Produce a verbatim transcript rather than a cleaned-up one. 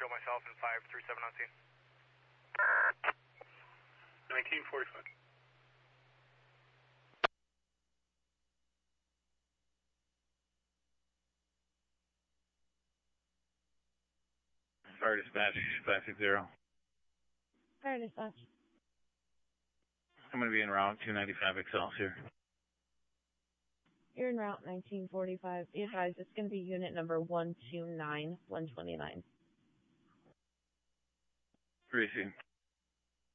show myself in five three seven on scene. nineteen forty-five. Fire dispatch, five six zero. Fire dispatch. I'm going to be en route two ninety-five Excelsior. You're en route nineteen forty-five. Be advised, it's going to be unit number one two nine one two nine. Receiving.